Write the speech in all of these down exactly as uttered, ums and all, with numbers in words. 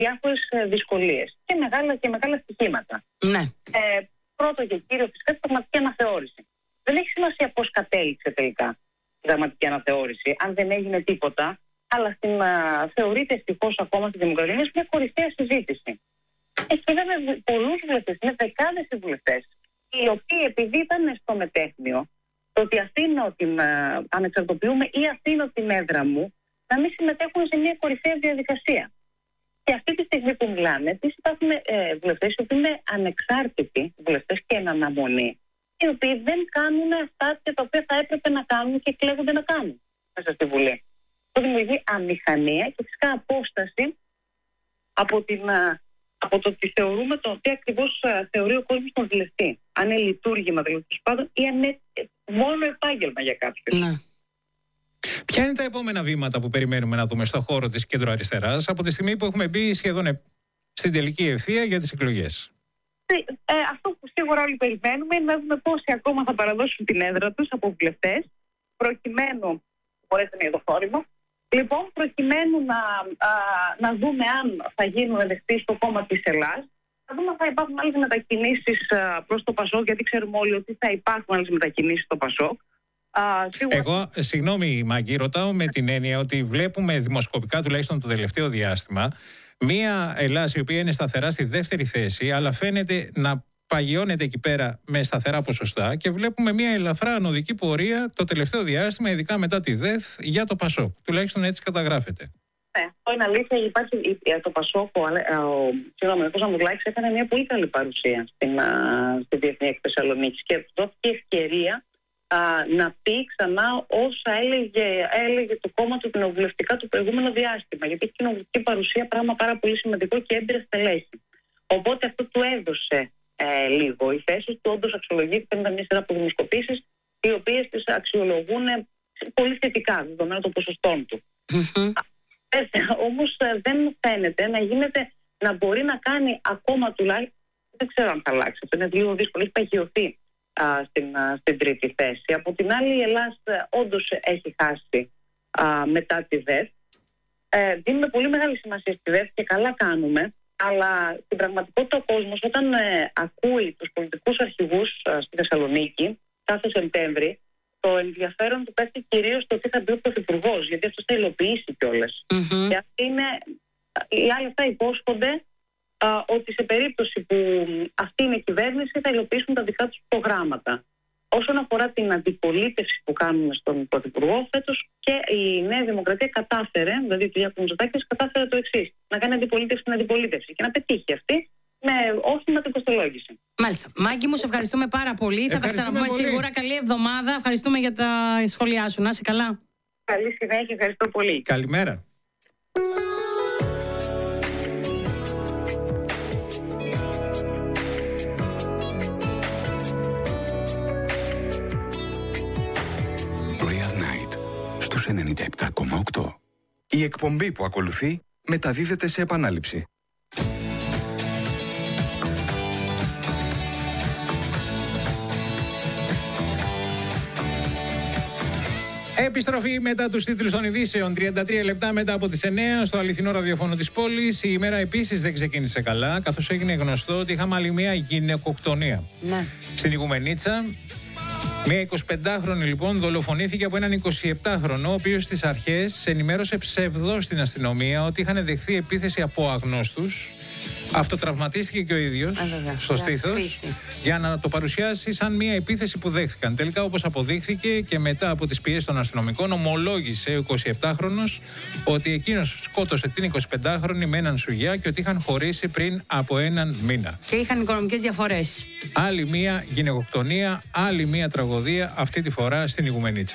διάφορες δυσκολίες και μεγάλα, και μεγάλα στοιχήματα. Ναι. Ε, πρώτο και κύριο, φυσικά, τη πραγματική αναθεώρηση. Δεν έχει σημασία πώς κατέληξε τελικά η πραγματική αναθεώρηση, αν δεν έγινε τίποτα, αλλά στην, α, θεωρείται ευτυχώς ακόμα στη Δημοκρατία μια κορυφαία συζήτηση. Έχει βέβαια πολλούς βουλευτές, είναι δεκάδες οι βουλευτές, οι οποίοι επειδή ήταν στο μετέχνιο, το ότι αφήνω την, α, ανεξαρτοποιούμε ή αφήνω την έδρα μου, να μην συμμετέχουν σε μια κορυφαία διαδικασία. Και αυτή τη στιγμή που μιλάμε, επίσης υπάρχουν ε, βουλευτές που είναι ανεξάρτητοι βουλευτές και εν αναμονή, οι οποίοι δεν κάνουν αυτά τα οποία θα έπρεπε να κάνουν και εκλέγονται να κάνουν μέσα στη Βουλή. Αυτό δημιουργεί αμηχανία και φυσικά απόσταση από, την, από το ότι θεωρούμε το τι ακριβώς θεωρεί ο κόσμος τον βουλευτή. Αν είναι λειτουργήμα δηλαδή πάντων ή αν είναι μόνο επάγγελμα για κάποιους. Ναι. Ποια είναι τα επόμενα βήματα που περιμένουμε να δούμε στον χώρο της κεντροαριστεράς από τη στιγμή που έχουμε μπει σχεδόν στην τελική ευθεία για τις εκλογές? Ε, αυτό που σίγουρα όλοι περιμένουμε είναι να δούμε πόσοι ακόμα θα παραδώσουν την έδρα τους από βουλευτές, προκειμένου. Μπορείτε να είναι το θόρυβο. Λοιπόν, προκειμένου να, α, να δούμε αν θα γίνουν δεκτοί στο κόμμα της Ελλάς, θα δούμε αν θα υπάρχουν άλλες μετακινήσεις προς το Πασόκ, γιατί ξέρουμε όλοι ότι θα υπάρχουν άλλες μετακινήσεις στο Πασόκ. Α, σίγουρα... Εγώ, συγγνώμη Μάγκη, ρωτάω με την έννοια ότι βλέπουμε δημοσκοπικά, τουλάχιστον το τελευταίο διάστημα, μία Ελλάς η οποία είναι σταθερά στη δεύτερη θέση, αλλά φαίνεται να παγιώνεται εκεί πέρα με σταθερά ποσοστά, και βλέπουμε μία ελαφρά ανωδική πορεία το τελευταίο διάστημα, ειδικά μετά τη ΔΕΘ, για το Πασόκ. Τουλάχιστον έτσι καταγράφεται. Ναι, αυτό είναι αλήθεια. Υπάρχει το Πασόκ, ο, ο Συγγνώμη, ο Μουρλάκης έκανε μια πολύ καλή παρουσία στην, στη Διεθνή Έκθεση Θεσσαλονίκης και δόθηκε ευκαιρία α, να πει ξανά όσα έλεγε, έλεγε το κόμμα του κοινοβουλευτικά του προηγούμενο διάστημα. Γιατί έχει κοινοβουλευτική παρουσία, πράγμα πάρα πολύ σημαντικό και έμπειρα στελέχη. Οπότε αυτό του έδωσε ε, λίγο. Οι θέσεις του όντως αξιολογήθηκαν, ήταν μια σειρά από δημοσκοπήσεις, οι οποίες τις αξιολογούν πολύ θετικά, δεδομένου των ποσοστών του. Mm-hmm. Όμως δεν φαίνεται να γίνεται, να μπορεί να κάνει ακόμα τουλάχιστον, δεν ξέρω αν θα αλλάξει, αυτό είναι λίγο δύσκολο, έχει παγιωθεί α, στην, α, στην τρίτη θέση. Από την άλλη η Ελλάδα όντως έχει χάσει α, μετά τη ΔΕΘ. Ε, δίνουμε πολύ μεγάλη σημασία στη ΔΕΘ και καλά κάνουμε, αλλά στην πραγματικότητα ο κόσμος όταν ε, ακούει τους πολιτικούς αρχηγούς α, στη Θεσσαλονίκη κάθε Σεπτέμβρη, το ενδιαφέρον του πέφτει κυρίως στο τι θα μπει ο Πρωθυπουργός, γιατί αυτό θα υλοποιήσει κιόλας. Mm-hmm. Και αυτοί είναι, οι άλλοι αυτά υπόσχονται α, ότι σε περίπτωση που αυτή είναι η κυβέρνηση θα υλοποιήσουν τα δικά τους προγράμματα. Όσον αφορά την αντιπολίτευση που κάνουμε στον Πρωθυπουργό, φέτος και η Νέα Δημοκρατία κατάφερε, δηλαδή ο Κυριάκος Μητσοτάκης κατάφερε το εξής: να κάνει αντιπολίτευση στην αντιπολίτευση και να πετύχει αυτή με όχημα την κοστολόγηση. Μάλιστα. Μάγκη μου, σε ευχαριστούμε πάρα πολύ. Θα τα ξαναπούμε σίγουρα. Καλή εβδομάδα. Ευχαριστούμε για τα σχόλιά σου. Να είσαι καλά. Καλή συνέχεια. Ευχαριστώ πολύ. Καλημέρα. Royal Night στους ενενήντα επτά κόμμα οκτώ. Η εκπομπή που ακολουθεί μεταδίδεται σε επανάληψη. Επιστροφή μετά τους τίτλους των ειδήσεων, τριάντα τρία λεπτά μετά από τις εννιά στο αληθινό ραδιοφώνο της πόλης. Η ημέρα επίσης δεν ξεκίνησε καλά, καθώς έγινε γνωστό ότι είχαμε άλλη μια γυναικοκτονία. Ναι. Στην Ηγουμενίτσα, μια εικοσιπεντάχρονη λοιπόν δολοφονήθηκε από έναν εικοσιεπτάχρονο, ο οποίος στις αρχές ενημέρωσε ψευδώς στην αστυνομία ότι είχαν δεχθεί επίθεση από αγνώστους. Αυτοτραυματίστηκε και ο ίδιος στο στήθος για να το παρουσιάσει σαν μια επίθεση που δέχθηκαν. Τελικά, όπως αποδείχθηκε και μετά από τις πιέσεις των αστυνομικών, ομολόγησε ο εικοσιεπτάχρονος ότι εκείνος σκότωσε την εικοσιπεντάχρονη με έναν σουγιά και ότι είχαν χωρίσει πριν από έναν μήνα. Και είχαν οικονομικές διαφορές. Άλλη μια γυναικοκτονία, άλλη μια τραγωδία, αυτή τη φορά στην Ηγουμενίτσα.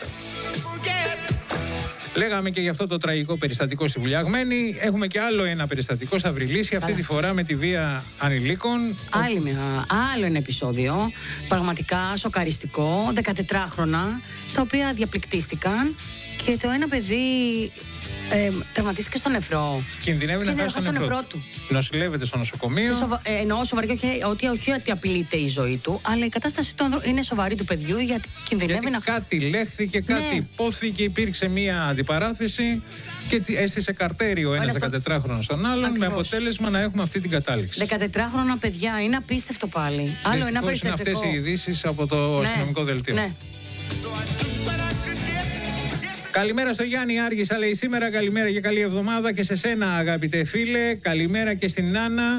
Λέγαμε και για αυτό το τραγικό περιστατικό στη Βουλιαγμένη. Έχουμε και άλλο ένα περιστατικό στα Βρυλίσια, αυτή τη φορά με τη βία ανηλίκων. Άλλη μια, άλλο ένα επεισόδιο, πραγματικά σοκαριστικό, δεκατετράχρονα, τα οποία διαπληκτίστηκαν και το ένα παιδί Ε, τερματίστηκε στο νεφρό. Κινδυνεύει να χάσει το νεφρό του. Νοσηλεύεται στο νοσοκομείο. Σοβα... Ε, εννοώ σοβαρή, όχι ότι, όχι ότι απειλείται η ζωή του, αλλά η κατάσταση του ανδρού είναι σοβαρή του παιδιού, γιατί κινδυνεύει γιατί να. Κάτι λέχθηκε, κάτι ναι. υπόθηκε, υπήρξε μία αντιπαράθεση και έστησε καρτέριο ο ένας δεκατετράχρονος στον άλλον. Ακριβώς. Με αποτέλεσμα να έχουμε αυτή την κατάληξη. δεκατετράχρονα παιδιά, είναι απίστευτο πάλι. Άλλο είναι απίστευτο. Είναι αυτές οι ειδήσεις από το ναι. αστυνομικό δελτίο. Ναι. Καλημέρα στο Γιάννη Άργησα, λέει σήμερα. Καλημέρα και καλή εβδομάδα και σε σένα, αγαπητέ φίλε. Καλημέρα και στην Άννα.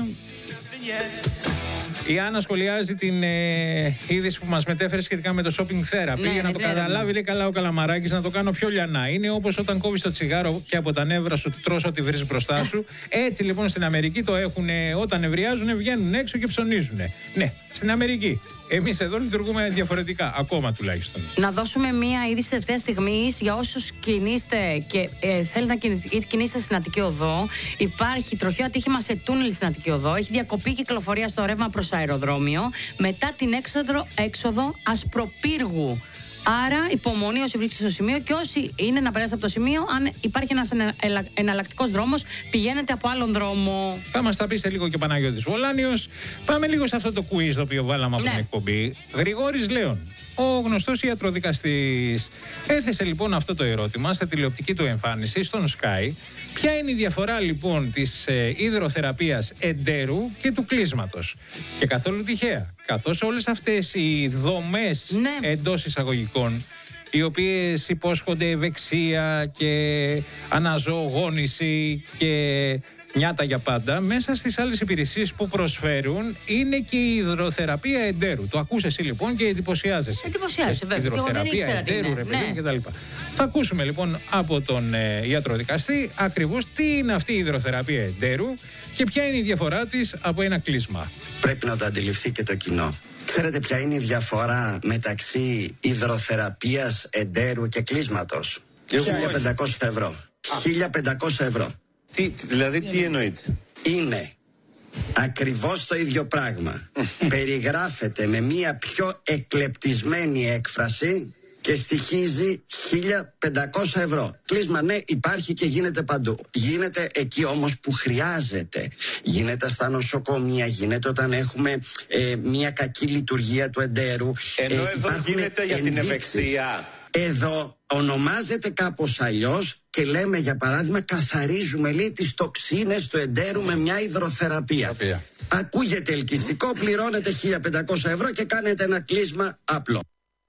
Η Άννα σχολιάζει την ε, είδηση που μας μετέφερε σχετικά με το shopping therapy. Ναι, για να ναι, το ναι, καταλάβει, λέει καλά ο Καλαμαράκης, να το κάνω πιο λιανά. Είναι όπως όταν κόβεις το τσιγάρο και από τα νεύρα σου τρως ό,τι βρεις μπροστά σου. Έτσι λοιπόν στην Αμερική το έχουν, όταν νευριάζουν, βγαίνουν έξω και ψωνίζουν. Ναι, στην Αμερική. Εμείς εδώ λειτουργούμε διαφορετικά, ακόμα τουλάχιστον. Να δώσουμε μία είδηση τελευταία στιγμή για όσους κινείστε και ε, θέλετε να κινηθείτε, κινείστε στην Αττική Οδό. Υπάρχει τροχαίο ατύχημα σε τούνελ στην Αττική Οδό. Έχει διακοπή κυκλοφορία στο ρεύμα προς αεροδρόμιο μετά την έξοδο, έξοδο Ασπροπύργου. Άρα, υπομονή όσοι βρίσκονται στο σημείο και όσοι είναι να περάσετε από το σημείο, αν υπάρχει ένας εναλλακτικός δρόμος, πηγαίνετε από άλλον δρόμο. Θα μας τα πει σε λίγο και ο Παναγιώτης Βολάνιος. Πάμε λίγο σε αυτό το quiz το οποίο βάλαμε από ναι. την εκπομπή. Γρηγόρης Λέων, ο γνωστός ιατροδικαστής, έθεσε λοιπόν αυτό το ερώτημα σε τηλεοπτική του εμφάνιση στον Sky. Ποια είναι η διαφορά λοιπόν της ε, υδροθεραπείας εντέρου και του κλείσματος? Και καθόλου τυχαία, καθώς όλες αυτές οι δομές ναι. εντός εισαγωγικών, οι οποίες υπόσχονται ευεξία και αναζωογόνηση και νιάτα για πάντα, μέσα στις άλλες υπηρεσίες που προσφέρουν είναι και η υδροθεραπεία εντέρου. Το ακούς εσύ λοιπόν και εντυπωσιάζεσαι. Εντυπωσιάζεσαι, βέβαια. Υδροθεραπεία εντέρου, ρε παιδί κτλ. Θα ακούσουμε λοιπόν από τον ε, ιατροδικαστή ακριβώς τι είναι αυτή η υδροθεραπεία εντέρου και ποια είναι η διαφορά της από ένα κλείσμα. Πρέπει να το αντιληφθεί και το κοινό. Ξέρετε ποια είναι η διαφορά μεταξύ υδροθεραπείας εντέρου και κλείσματος? χίλια πεντακόσια ευρώ. χίλια πεντακόσια ευρώ. Τι, δηλαδή τι εννοείται? Είναι ακριβώς το ίδιο πράγμα. Περιγράφεται με μια πιο εκλεπτισμένη έκφραση και στοιχίζει χίλια πεντακόσια ευρώ. Κλείσμα ναι, υπάρχει και γίνεται παντού. Γίνεται εκεί όμως που χρειάζεται. Γίνεται στα νοσοκομεία, γίνεται όταν έχουμε ε, μια κακή λειτουργία του εντέρου. Ενώ ε, εδώ γίνεται για ενδείξεις. Την ευεξία. Εδώ ονομάζεται κάπως αλλιώς και λέμε για παράδειγμα καθαρίζουμε λέει τις τοξίνες του εντέρου με μια υδροθεραπεία. Θεραπεία. Ακούγεται ελκυστικό, πληρώνετε χίλια πεντακόσια ευρώ και κάνετε ένα κλείσμα απλό.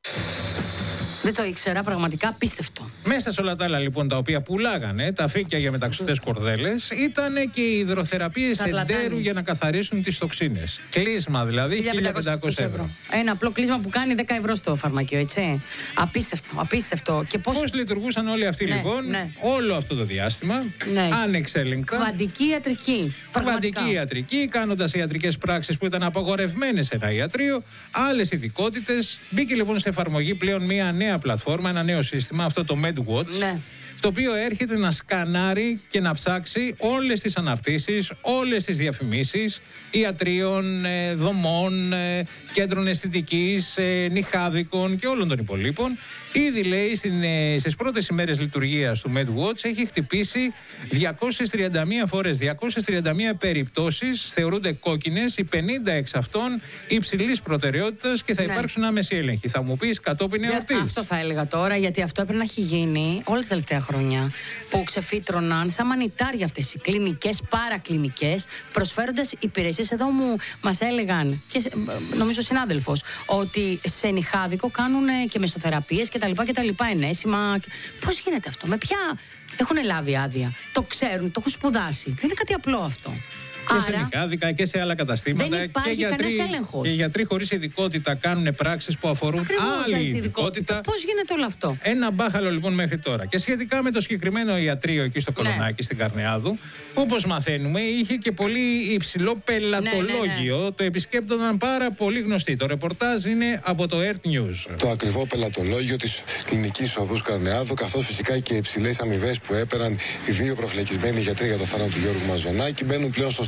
Δεν το ήξερα, πραγματικά απίστευτο. Μέσα σε όλα τα άλλα λοιπόν τα οποία πουλάγανε, τα φύκια για μεταξωτές κορδέλες, ήταν και οι υδροθεραπείες εντέρου για να καθαρίσουν τις τοξίνες. Κλείσμα δηλαδή χίλια πεντακόσια ευρώ. Ένα απλό κλείσμα που κάνει δέκα ευρώ στο φαρμακείο, έτσι. Απίστευτο, απίστευτο. Και πώς... πώς λειτουργούσαν όλοι αυτοί ναι, λοιπόν ναι. όλο αυτό το διάστημα, ναι. ανεξέλεγκτα. Κβαντική ιατρική. Κβαντική ιατρική, κάνοντας ιατρικές πράξεις που ήταν απαγορευμένες σε ένα ιατρείο, άλλες ειδικότητες. Μπήκε λοιπόν σε εφαρμογή πλέον μια νέα πλατφόρμα, ένα νέο σύστημα, αυτό το MedWatch, ναι. το οποίο έρχεται να σκανάρει και να ψάξει όλες τις αναρτήσεις, όλες τις διαφημίσεις ιατρίων, δομών, κέντρων αισθητικής, νυχάδικων και όλων των υπολείπων. Ήδη λέει στις πρώτες ημέρες λειτουργίας του MedWatch έχει χτυπήσει διακόσιες τριάντα μία φορές, διακόσιες τριάντα μία περιπτώσεις θεωρούνται κόκκινες, οι πενήντα εξ αυτών υψηλής προτεραιότητας και θα ναι. υπάρξουν άμεση έλεγχοι. Θα μου πεις κατόπιν εορτής. Αυτό θα έλεγα τώρα, γιατί αυτό έπρεπε να έχει γίνει όλα τα τελευταία χρόνια. Που ξεφύτρωναν σαν μανιτάρια αυτές οι κλινικές, παρακλινικές, προσφέροντας υπηρεσίες. Εδώ μου μας έλεγαν, και νομίζω συνάδελφος, ότι σε νυχάδικο κάνουν και μεσοθεραπείες κτλ. κτλ. Ενέσιμα. Πώς γίνεται αυτό, με ποια έχουν λάβει άδεια, το ξέρουν, το έχουν σπουδάσει. Δεν είναι κάτι απλό αυτό. Και Άρα, σε νικάδικα και σε άλλα καταστήματα. Δεν υπάρχει και γιατροί, και γιατροί χωρίς ειδικότητα κάνουν πράξεις που αφορούν ακριβώς άλλη ειδικότητα. ειδικότητα. Πώς γίνεται όλο αυτό? Ένα μπάχαλο λοιπόν μέχρι τώρα. Και σχετικά με το συγκεκριμένο ιατρείο εκεί στο Κολονάκι, ναι. στην Καρνεάδου, όπως μαθαίνουμε, είχε και πολύ υψηλό πελατολόγιο. Ναι, ναι, ναι. Το επισκέπτονταν πάρα πολύ γνωστοί. Το ρεπορτάζ είναι από το Earth News. Το ακριβό πελατολόγιο της κλινικής οδούς Καρνεάδου, καθώς φυσικά και οι υψηλές αμοιβές που έπαιρναν οι δύο προφυλακισμένοι γιατροί για το θάνατο του Γιώργου Μαζονάκη, μπαίνουν πλέον στο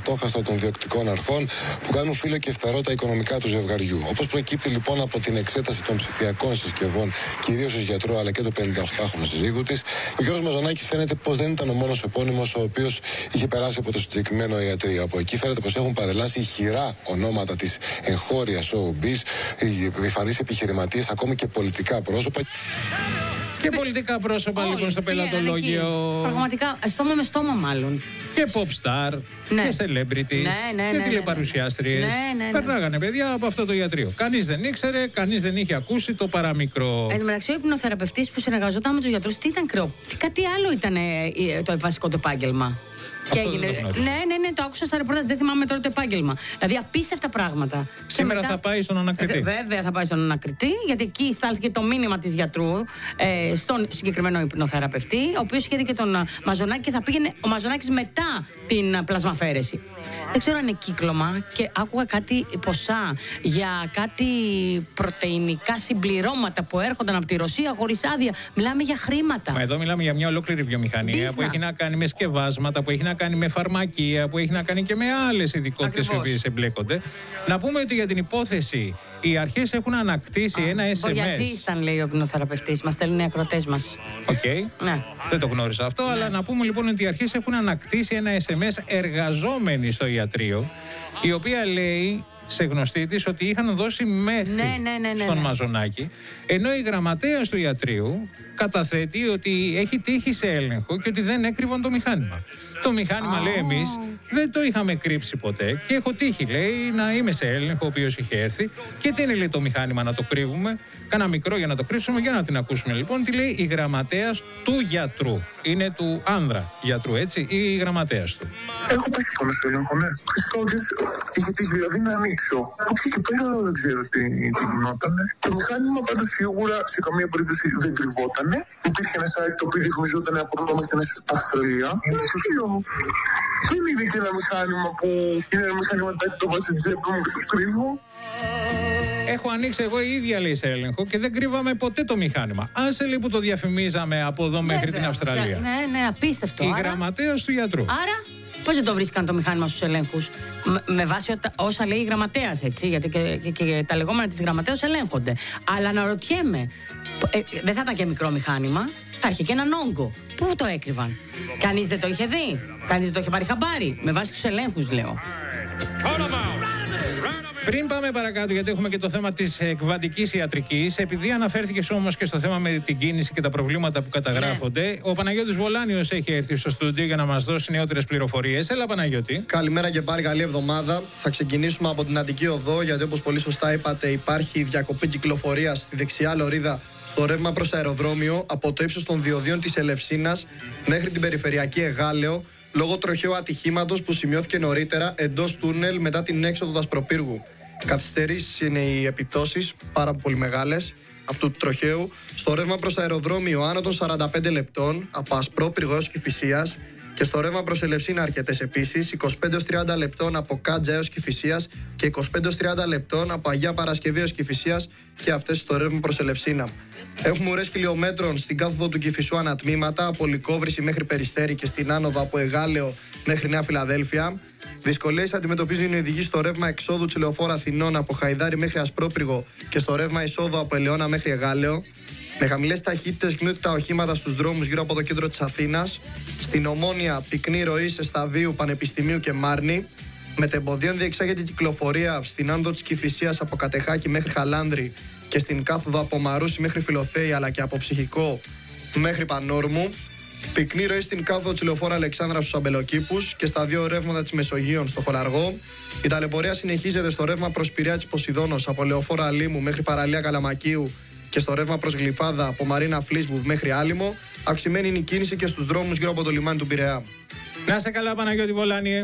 στόχαστρο των διοκτικών αρχών που κάνουν φύλλο και φθαρό τα οικονομικά του ζευγαριού. Όπως προκύπτει λοιπόν από την εξέταση των ψηφιακών συσκευών, κυρίως ως γιατρό αλλά και του πενηνταοκτάχρονου συζύγου της, ο Γιώργος Μαζονάκης φαίνεται πως δεν ήταν ο μόνος επώνυμος ο οποίος είχε περάσει από το συγκεκριμένο ιατρείο. Από εκεί φαίνεται πως έχουν παρελάσει χειρά ονόματα της εγχώριας showbiz, οι επιφανείς επιχειρηματίες, ακόμη και πολιτικά πρόσωπα. Και πολιτικά πρόσωπα Όλοι λοιπόν στο πελατολόγιο. Πραγματικά, στόμα με στόμα μάλλον. Και pop star, Ναι. και celebrities, Ναι, ναι, και ναι, τηλεπαρουσιάστριες. ναι, ναι, ναι. Περνάγανε παιδιά από αυτό το ιατρείο. Κανείς δεν ήξερε, κανείς δεν είχε ακούσει το παραμικρό. Εν τω μεταξύ, ο υπνοθεραπευτής που συνεργαζόταν με τους γιατρούς, τι ήταν κρεό. Κάτι άλλο ήταν ε, ε, το βασικό του επάγγελμα. Και Αυτό έγινε. δεν το γνωρίζω. Ναι, ναι, ναι, το άκουσα στα ρεπορτάζ, δεν θυμάμαι τώρα το επάγγελμα. Δηλαδή απίστευτα πράγματα. Σήμερα Και θα πάει στον ανακριτή. Βε- Βέβαια θα πάει στον ανακριτή, γιατί εκεί στάλθηκε το μήνυμα της γιατρού ε, στον συγκεκριμένο υπνοθεραπευτή, ο οποίος είχε δει και τον Μαζονάκη και θα πήγαινε ο Μαζονάκης μετά την πλασμαφέρεση. Δεν ξέρω αν είναι κύκλωμα και άκουγα κάτι ποσά για κάτι πρωτεϊνικά συμπληρώματα που έρχονταν από τη Ρωσία χωρίς άδεια. Μιλάμε για χρήματα. Μα εδώ μιλάμε για μια ολόκληρη βιομηχανία Μπίζνα. που έχει να κάνει με σκευάσματα, που έχει να κάνει με φαρμακεία, που έχει να κάνει και με άλλες ειδικότητες οι Ακριβώς. οποίες εμπλέκονται. Να πούμε ότι για την υπόθεση οι αρχές έχουν ανακτήσει ένα ες εμ Βογιατζής ες. ήταν, λέει ο υπνοθεραπευτής. Μας στέλνουν οι ακροτές μας. Οκ. Ναι. Δεν το γνώρισα αυτό, αλλά να πούμε λοιπόν ότι οι αρχές έχουν ανακτήσει ένα ες εμ ες εργαζόμενοι στο ιατρείο, η οποία λέει σε γνωστή της ότι είχαν δώσει μέθη Ναι, ναι, ναι, ναι, στον ναι. Μαζονάκη, ενώ η γραμματέας του ιατρείου καταθέτει ότι έχει τύχει σε έλεγχο και ότι δεν έκρυβαν το μηχάνημα. Το μηχάνημα, λέει, εμείς δεν το είχαμε κρύψει ποτέ και έχω τύχει, λέει, να είμαι σε έλεγχο, ο οποίος είχε έρθει. Και τι είναι, λέει, το μηχάνημα να το κρύβουμε? Κάνα μικρό για να το κρύψουμε, για να την ακούσουμε λοιπόν. Τι λέει η γραμματέας του γιατρού. Είναι του άνδρα γιατρού, έτσι, ή η γραμματέας του. Έχω πέσει πάνω στο έλεγχο, ναι. Φυσικά ότι είχε τύχει δηλαδή να ανοίξω. Από εκεί και πέρα δεν ξέρω τι, τι γινότανε. Το μηχάνημα πάντως σίγουρα σε καμία περίπτωση δεν κρυβότανε. Υπήρχε ένα site το οποίο ρυθμιζόταν από εδώ μέχρι την Αυστραλία. Δεν είναι και ένα μηχάνημα που είναι ένα μηχάνημα που το βάζει στην τσέπη μου και το κρύβω. Έχω ανοίξει εγώ η ίδια, λέει, σε έλεγχο και δεν κρύβαμε ποτέ το μηχάνημα. Άσε, λέει, που το διαφημίζαμε από εδώ μέχρι Βέβαια. την Αυστραλία. Ναι, ναι, απίστευτο. Η Άρα- γραμματέας του γιατρού. Άρα, πώς δεν το βρίσκαν το μηχάνημα στους ελέγχους? Με, με βάση οτα- όσα λέει η γραμματέας, έτσι, γιατί και, και, και τα λεγόμενα της γραμματέας ελέγχονται. Αλλά αναρωτιέμαι, ε, δεν θα ήταν και μικρό μηχάνημα, θα είχε και έναν όγκο. Πού το έκρυβαν? Κανείς δεν το είχε δει, κανείς δεν το είχε πάρει χαμπάρι. Με βάση τους ελέγχους, λέω. Πριν πάμε παρακάτω, γιατί έχουμε και το θέμα της εκβατικής ιατρικής, επειδή αναφέρθηκες όμως και στο θέμα με την κίνηση και τα προβλήματα που καταγράφονται, Ναι. ο Παναγιώτης Βολάνιος έχει έρθει στο στούντιο για να μας δώσει νεότερες πληροφορίες. Έλα, Παναγιώτη. Καλημέρα και πάλι, καλή εβδομάδα. Θα ξεκινήσουμε από την Αττική Οδό, γιατί όπως πολύ σωστά είπατε, υπάρχει διακοπή κυκλοφορίας στη δεξιά λωρίδα στο ρεύμα προς αεροδρόμιο από το ύψος των διοδίων της Ελευσίνας μέχρι την περιφερειακή Εγάλεο, λόγω τροχαίου ατυχήματος που σημειώθηκε νωρίτερα εντός τούνελ μετά την έξοδο Δασπροπύργου. Καθυστερήσεις είναι οι επιπτώσεις, πάρα πολύ μεγάλες, αυτού του τροχαίου. Στο ρεύμα προς αεροδρόμιο άνω των σαράντα πέντε λεπτών από Ασπρόπυργο έως Κηφισίας, και στο ρεύμα προς Ελευσίνα αρκετές επίσης, είκοσι πέντε έως τριάντα λεπτών από Κάτζα έως Κηφισίας και είκοσι πέντε έως τριάντα λεπτών από Αγία Παρασκευή έως Κηφισίας, και αυτές στο ρεύμα προς Ελευσίνα. Έχουμε ουρές χιλιόμετρων στην κάθοδο του Κηφισού ανατμήματα, από Λυκόβρηση μέχρι Περιστέρη και στην άνοδο από Εγάλεο μέχρι Νέα Φιλαδέλφια. Δυσκολίες αντιμετωπίζουν οι οδηγοί στο ρεύμα εξόδου της Λεωφόρου Αθηνών από Χαϊδάρι μέχρι Ασπρόπυργο και στο ρεύμα εισόδου από Ελαιώνα μέχρι Εγάλεο. Με χαμηλές ταχύτητες κινούνται τα οχήματα στους δρόμους γύρω από το κέντρο της Αθήνας. Στην Ομόνια, πυκνή ροή σε Σταδίου, Πανεπιστημίου και Μάρνη. Μετεμποδίων διεξάγεται η κυκλοφορία στην άνοδο της Κηφισίας από Κατεχάκη μέχρι Χαλάνδρη και στην κάθοδο από Μαρούση μέχρι Φιλοθέη, αλλά και από Ψυχικό μέχρι Πανόρμου. Πυκνή ροή στην κάθοδο της Λεωφόρου Αλεξάνδρα στους Αμπελοκήπους και στα δύο ρεύματα της Μεσογείων στο Χολαργό. Η ταλαιπωρία συνεχίζεται στο ρεύμα προς Πειραιά της Ποσειδώνος από Λεωφόρο Αλήμου μέχρι Παραλία Καλαμακίου και στο ρεύμα προς Γλυφάδα από Μαρίνα Φλίσμπου μέχρι Άλυμο. Αυξημένη είναι η κίνηση και στους δρόμους γύρω από το λιμάνι του Πειραιά. Να είσαι καλά, Παναγιώτη Βολάνιε.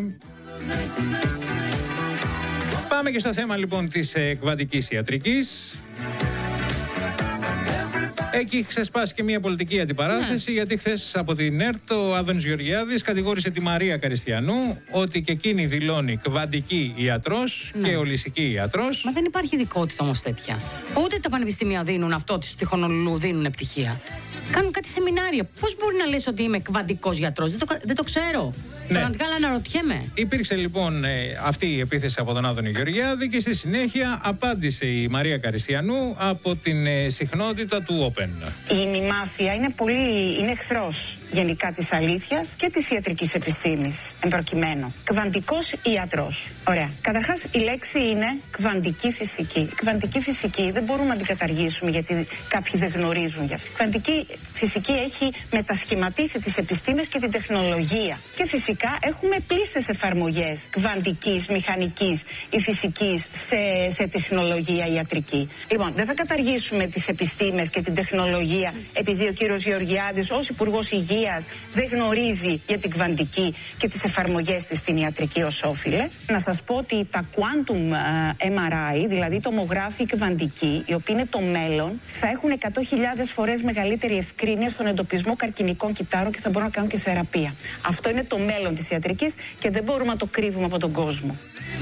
Πάμε και στο θέμα λοιπόν της εκβατικής ιατρικής. Έχει ξεσπάσει και μια πολιτική αντιπαράθεση, ναι. γιατί χθες από την ΕΡΤ ο Άδωνης Γεωργιάδης κατηγόρησε τη Μαρία Καριστιανού ότι και εκείνη δηλώνει κβαντική ιατρός, ναι. και ολιστική ιατρός. Μα δεν υπάρχει ειδικότητα όμως τέτοια. Ούτε τα πανεπιστήμια δίνουν αυτό, ότι στη Χονολουλού δίνουν πτυχία. Κάνουν κάτι σεμινάρια. Πώς μπορεί να λες ότι είμαι κβαντικός γιατρός? Δεν το, δεν το ξέρω. Ναι. Πραγματικά, αλλά αναρωτιέμαι. Υπήρξε λοιπόν ε, αυτή η επίθεση από τον Άδωνη Γεωργιάδη και στη συνέχεια απάντησε η Μαρία Καριστιανού από την ε, συχνότητα του Open. Η ημιμάθεια είναι πολύ, είναι εχθρός γενικά της αλήθειας και της ιατρικής επιστήμης, εν προκειμένου. Κβαντικός ιατρός. Ωραία. Καταρχάς η λέξη είναι κβαντική φυσική. Κβαντική φυσική δεν μπορούμε να την καταργήσουμε γιατί κάποιοι δεν γνωρίζουν γι' αυτό. Κβαντική φυσική έχει μετασχηματίσει τις επιστήμες και την τεχνολογία. Και φυσικά έχουμε πλήστες εφαρμογές κβαντικής, μηχανικής ή φυσικής σε, σε τεχνολογία ιατρική. Λοιπόν, δεν θα καταργήσουμε τις επιστήμες και την τεχνολογία επειδή ο κύριος Γεωργιάδης ως Υπουργός Υγείας δεν γνωρίζει για την κβαντική και τις εφαρμογές της στην ιατρική ως όφιλε. Να σας πω ότι τα quantum εμ αρ άι, δηλαδή τομογράφοι κβαντικοί, οι οποίοι είναι το μέλλον, θα έχουν εκατό χιλιάδες φορές μεγαλύτερη ευκρίνεια στον εντοπισμό καρκινικών κυτάρων και θα μπορούν να κάνουν και θεραπεία. Αυτό είναι το μέλλον της ιατρικής και δεν μπορούμε να το κρύβουμε από τον κόσμο.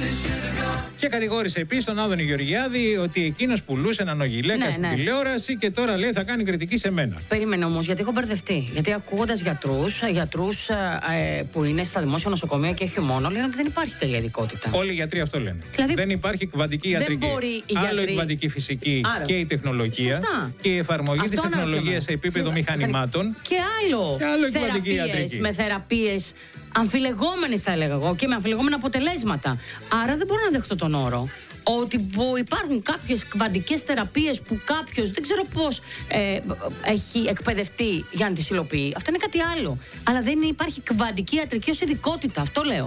Και κατηγόρησε επίσης τον Άδωνη Γεωργιάδη ότι εκείνος πουλούσε έναν ογιλέκα, ναι, στην ναι. τηλεόραση και τώρα λέει θα κάνει κριτική σε μένα. Περίμενε όμως, γιατί έχω μπερδευτεί. Γιατί ακούγοντας γιατρούς, γιατρούς ε, που είναι στα δημόσια νοσοκομεία και όχι μόνο, λένε ότι δεν υπάρχει τέτοια ειδικότητα. Όλοι οι γιατροί αυτό λένε. Δηλαδή, δεν υπάρχει κβαντική ιατρική. Γιατροί... Άλλο η κβαντική φυσική. Άρα, και η τεχνολογία. Σωστά. Και η εφαρμογή της τεχνολογίας σε επίπεδο μηχανημάτων. Και άλλο. Και άλλο η κβαντική ιατρική. Με θεραπείες αμφιλεγόμενες, θα έλεγα εγώ, και με αμφιλεγόμενα αποτελέσματα. Άρα δεν μπορώ να δεχτώ τον όρο ότι υπάρχουν κάποιες κβαντικές θεραπείες που κάποιος δεν ξέρω πώς ε, έχει εκπαιδευτεί για να τις υλοποιεί. Αυτό είναι κάτι άλλο. Αλλά δεν υπάρχει κβαντική ιατρική ως ειδικότητα. Αυτό λέω.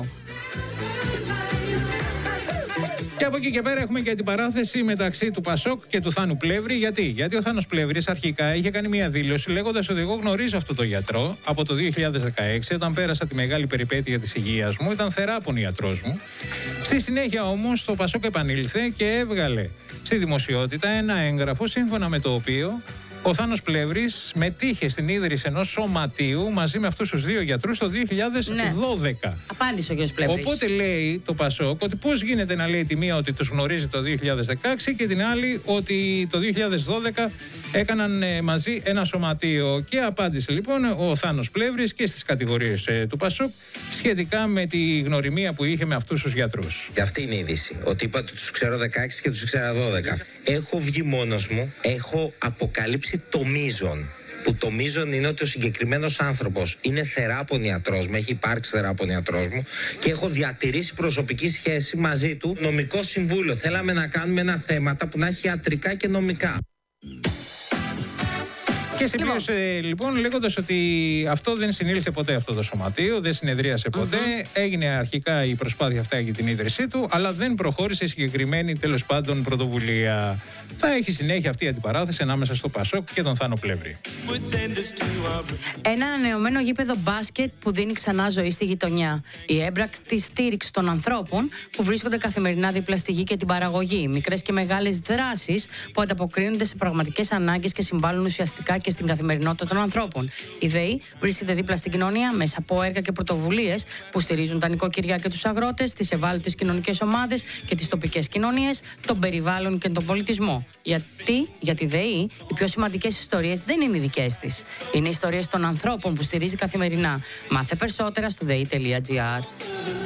Και από εκεί και πέρα έχουμε και την παράθεση μεταξύ του Πασόκ και του Θάνου Πλεύρη. Γιατί? Γιατί ο Θάνος Πλεύρης αρχικά είχε κάνει μια δήλωση λέγοντας ότι εγώ γνωρίζω αυτό το γιατρό από το δύο χιλιάδες δεκαέξι, όταν πέρασα τη μεγάλη περιπέτεια της υγείας μου, ήταν θεράπων ιατρός μου. Στη συνέχεια όμως το Πασόκ επανήλθε και έβγαλε στη δημοσιότητα ένα έγγραφο σύμφωνα με το οποίο ο Θάνος Πλεύρης μετήχε στην ίδρυση ενός σωματείου μαζί με αυτούς τους δύο γιατρούς το δύο χιλιάδες δώδεκα. Ναι. Απάντησε ο κ. Πλεύρης. Οπότε λέει το Πασόκ ότι πώς γίνεται να λέει τη μία ότι τους γνωρίζει το δύο χιλιάδες δεκαέξι και την άλλη ότι το δύο χιλιάδες δώδεκα έκαναν ε, μαζί ένα σωματείο. Και απάντησε λοιπόν ο Θάνος Πλεύρης και στις κατηγορίες ε, του Πασόκ σχετικά με τη γνωριμία που είχε με αυτούς τους γιατρούς. Και αυτή είναι η είδηση. Ότι είπα ότι τους ξέρω δεκαέξι και τους ξέρω δώδεκα. Έχω βγει μόνος μου, έχω αποκαλύψει το μείζον. Που το μείζον είναι ότι ο συγκεκριμένος άνθρωπος είναι θεράπων ιατρός μου, έχει υπάρξει θεράπων ιατρός μου και έχω διατηρήσει προσωπική σχέση μαζί του. Νομικό συμβούλιο. Θέλαμε να κάνουμε ένα θέματα που να έχει ιατρικά και νομικά. Και συμπλήρωσε λοιπόν, λοιπόν λέγοντας ότι αυτό δεν συνήλθε ποτέ αυτό το σωματείο, δεν συνεδρίασε ποτέ. Mm-hmm. Έγινε αρχικά η προσπάθεια αυτά για την ίδρυσή του, αλλά δεν προχώρησε η συγκεκριμένη τέλος πάντων πρωτοβουλία. Θα έχει συνέχεια αυτή η αντιπαράθεση ανάμεσα στο Πασόκ και τον Θάνο Πλεύρη. Ένα ανανεωμένο γήπεδο μπάσκετ που δίνει ξανά ζωή στη γειτονιά. Η έμπρακτη στήριξη των ανθρώπων που βρίσκονται καθημερινά δίπλα στη γη και την παραγωγή. Μικρές και μεγάλες δράσεις που ανταποκρίνονται σε πραγματικές ανάγκες και συμβάλλουν ουσιαστικά και στην καθημερινότητα των ανθρώπων. Η ΔΕΗ βρίσκεται δίπλα στην κοινωνία μέσα από έργα και πρωτοβουλίες που στηρίζουν τα νοικοκυριά και τους αγρότες, τις ευάλωτες κοινωνικές ομάδες και τις τοπικές κοινωνίες, τον περιβάλλον και τον πολιτισμό. Γιατί για τη ΔΕΗ οι πιο σημαντικές ιστορίες δεν είναι οι δικές της. Είναι οι ιστορίες των ανθρώπων που στηρίζει καθημερινά. Μάθε περισσότερα στο δε ι τελεία τζι άρ.